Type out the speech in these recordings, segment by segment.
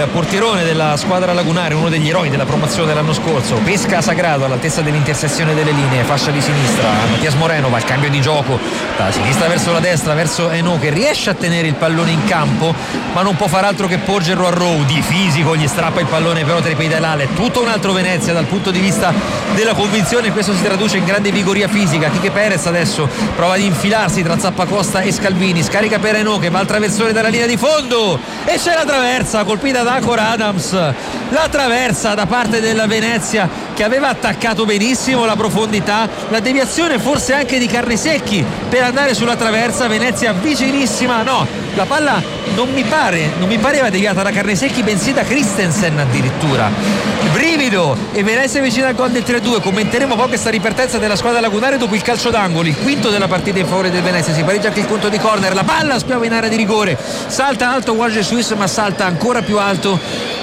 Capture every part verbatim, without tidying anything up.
il portierone della squadra lagunare, uno degli eroi della promozione dell'anno scorso, pesca Sagrado all'altezza dell'intersezione delle linee, fascia di sinistra, Mattias Moreno va al cambio di gioco da sinistra verso la destra, verso Eno, che riesce a tenere il pallone in campo ma non può far altro che porgerlo a Rowe, di fisico gli strappa il pallone però Trepidalale, tutto un altro Venezia dal punto di vista della convinzione. Questo si traduce in grande vigoria fisica. Quique Perez adesso prova ad infilarsi tra Zappacosta e Scalvini, scarica per Eno che va al traversone dalla linea di fondo e c'è la traversa colpita da Cor Adams, la traversa da parte della Venezia che aveva attaccato benissimo la profondità, la deviazione forse anche di Carnesecchi per andare sulla traversa, Venezia vicinissima, no, la palla non mi pare, non mi pareva deviata da Carnesecchi bensì da Christensen addirittura, brivido, e Venezia vicina al gol del tre a due. Commenteremo poi questa ripartenza della squadra lagunare dopo il calcio d'angolo, il quinto della partita in favore del Venezia, si pareggia anche il conto di corner, la palla spiova in area di rigore, salta alto Wajé Suisse ma salta ancora più alto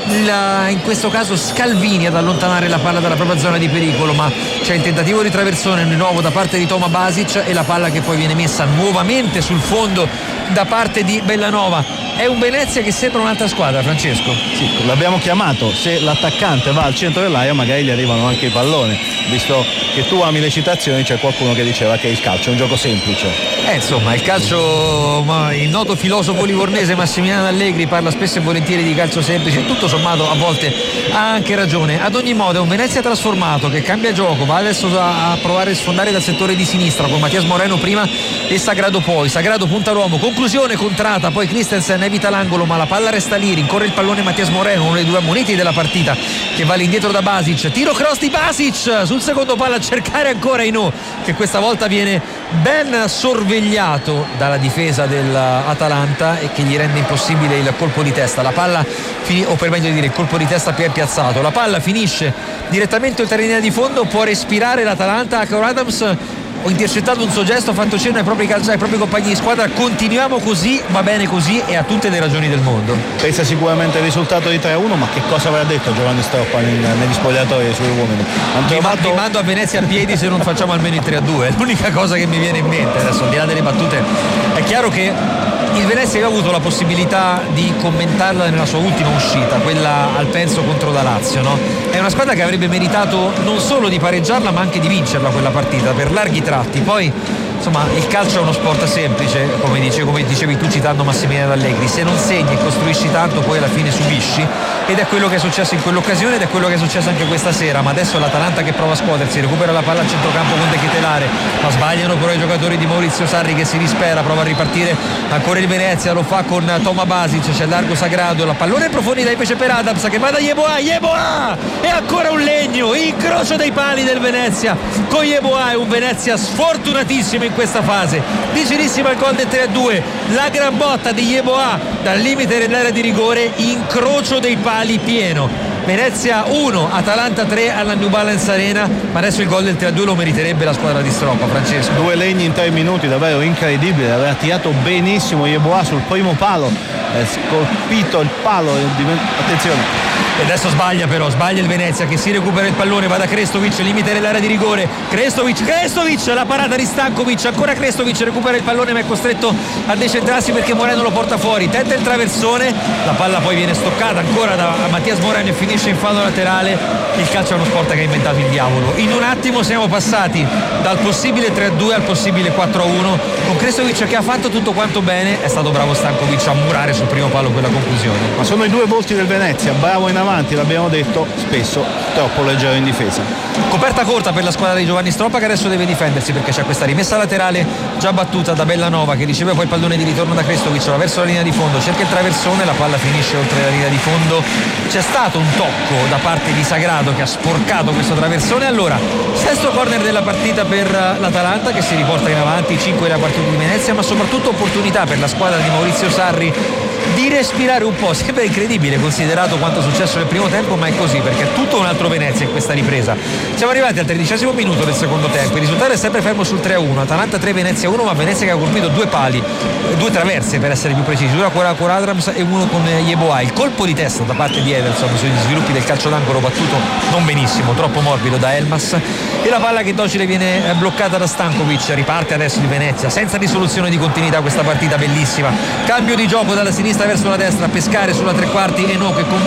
la, in questo caso Scalvini ad allontanare la palla dalla propria zona di pericolo, ma c'è il tentativo di traversone di nuovo da parte di Toma Basic e la palla che poi viene messa nuovamente sul fondo da parte di Bellanova. È un Venezia che sembra un'altra squadra, Francesco. Sì, l'abbiamo chiamato, se l'attaccante va al centro dell'area magari gli arrivano anche i palloni, visto che tu ami le citazioni, c'è qualcuno che diceva che il calcio è un gioco semplice. Eh insomma, il calcio, ma il noto filosofo livornese Massimiliano Allegri parla spesso e volentieri di calcio semplice, tutto sommato a volte ha anche ragione. Ad ogni modo è un Venezia trasformato che cambia gioco, va adesso a provare a sfondare dal settore di sinistra con Mattias Moreno prima e Sagrado poi, Sagrado punta l'uomo, conclusione contrata, poi Christensen evita l'angolo ma la palla resta lì, rincorre il pallone Mattias Moreno, uno dei due ammoniti della partita, che va all'indietro da Basic, tiro cross di Basic sul secondo palo a cercare ancora Eno che questa volta viene ben sorvegliato dalla difesa dell'Atalanta e che gli rende impossibile il colpo di testa. La palla fin- o per meglio dire il colpo di testa più piazzato, la palla finisce direttamente oltre la linea di fondo, può respirare l'Atalanta. Cor Adams ho intercettato un suo gesto, ha fatto cenno ai propri, calci- ai propri compagni di squadra, continuiamo così, va bene così e ha tutte le ragioni del mondo. Pensa sicuramente al risultato di tre a uno, ma che cosa avrà detto Giovanni Stroppa negli spogliatoi dei suoi uomini? Vi trovato... mando a Venezia a piedi se non facciamo almeno il tre a due, è l'unica cosa che mi viene in mente adesso, al di là delle battute. È chiaro che il Venezia aveva avuto la possibilità di commentarla nella sua ultima uscita, quella al Penso contro la Lazio, no? È una squadra che avrebbe meritato non solo di pareggiarla ma anche di vincerla quella partita per larghi tratti. Poi insomma il calcio è uno sport semplice, come, dice, come dicevi tu citando Massimiliano Allegri, se non segni e costruisci tanto poi alla fine subisci, ed è quello che è successo in quell'occasione ed è quello che è successo anche questa sera. Ma adesso l'Atalanta che prova a scuotersi, recupera la palla al centrocampo con De Ketelare, ma sbagliano però i giocatori di Maurizio Sarri che si dispera, prova a ripartire ancora il Venezia, lo fa con Toma Basic, c'è largo Sagrado, la pallone in profondità invece per Adams che va da Yeboah, Yeboah e ancora un legno, incrocio dei pali del Venezia con Yeboah, è un Venezia sfortunatissimo in questa fase, vicinissimo al gol del tre a due, la gran botta di Yeboah dal limite dell'area di rigore, incrocio dei pali pieno. Venezia uno, Atalanta tre alla New Balance Arena, ma adesso il gol del tre a due lo meriterebbe la squadra di Stroppa, Francesco. Due legni in tre minuti, davvero incredibile, aveva tirato benissimo Yeboah sul primo palo, è scolpito il palo, attenzione. E adesso sbaglia però, sbaglia il Venezia che si recupera il pallone, va da Krestovic, limite dell'area di rigore, Krestovic, Krestovic, la parata di Stankovic, ancora Krestovic, recupera il pallone ma è costretto a decentrarsi perché Moreno lo porta fuori, tenta il traversone, la palla poi viene stoccata ancora da Mattias Moreno e finisce in fallo laterale. Il calcio è uno sport che ha inventato il diavolo. In un attimo siamo passati dal possibile tre a due al possibile quattro a uno, con Krestovic che ha fatto tutto quanto bene, è stato bravo Stankovic a murare sul primo palo quella conclusione. Ma sono i due volti del Venezia, bravo in avanti, l'abbiamo detto, spesso troppo leggero in difesa. Coperta corta per la squadra di Giovanni Stroppa che adesso deve difendersi perché c'è questa rimessa laterale già battuta da Bellanova che riceve poi il pallone di ritorno da Krestovic, va verso la linea di fondo, cerca il traversone, la palla finisce oltre la linea di fondo. C'è stato un tocco da parte di Sagrado che ha sporcato questo traversone. Allora, sesto corner della partita per l'Atalanta che si riporta in avanti, cinque della partita di Venezia, ma soprattutto opportunità per la squadra di Maurizio Sarri di respirare un po'. Sembra incredibile considerato quanto è successo nel primo tempo, ma è così perché è tutto un altro Venezia in questa ripresa. Siamo arrivati al tredicesimo minuto del secondo tempo, il risultato è sempre fermo sul tre a uno, Atalanta tre Venezia uno, ma Venezia che ha colpito due pali, due traverse per essere più precisi, una con Adams e uno con Yeboah. Il colpo di testa da parte di Ederson sugli sviluppi del calcio d'angolo battuto non benissimo, troppo morbido da Elmas, e la palla che docile viene bloccata da Stankovic. Riparte adesso di Venezia senza risoluzione di continuità questa partita bellissima, cambio di gioco dalla sinistra verso la destra, a pescare sulla tre quarti Eno che con